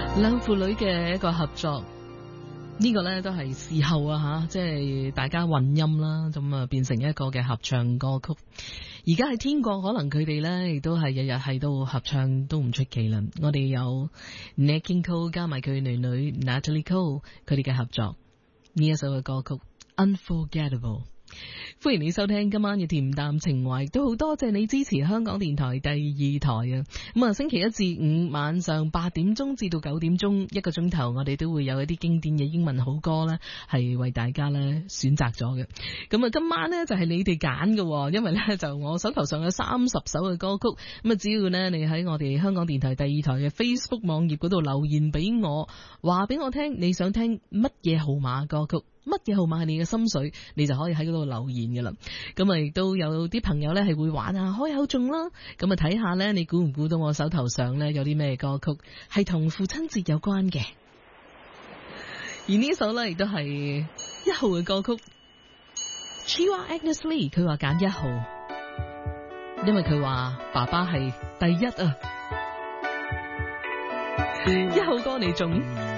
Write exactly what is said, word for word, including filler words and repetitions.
兩父女嘅一個合作，呢、這個呢都係事後啊吓，即係大家混音啦，咁啊變成一個嘅合唱歌曲。而家喺天國，可能佢哋呢亦都係日日喺度合唱都唔出奇啦。我哋有 Nat King Cole 加埋佢女女 Natalie Cole 佢哋嘅合作，呢一首嘅歌曲 Unforgettable。歡迎你收聽今晚嘅恬淡情懷，都好多謝你支持香港電台第二台啊！咁啊，星期一至五晚上八點鐘至到九點鐘一個鐘頭，我哋都會有一啲經典嘅英文好歌呢係為大家呢選擇咗嘅。咁啊，今晚呢就係你哋揀嘅，因為呢就我手頭上有三十首嘅歌曲，咁啊，只要呢你喺我哋香港電台第二台嘅 Facebook 網頁嗰度留言俾我，話俾我聽你想聽乜嘢號碼歌曲。乜嘢號碼係你嘅心水，你就可以喺嗰度留言噶啦。咁啊，亦都有啲朋友呢係會玩啊，開口中啦。咁啊，睇下呢，你估唔估到我手頭上呢有啲咩歌曲係同父親節有關嘅？而呢首呢亦都係一號嘅歌曲。Chua Agnes Lee 佢話揀一號，因為佢話爸爸係第一啊。一號歌你中。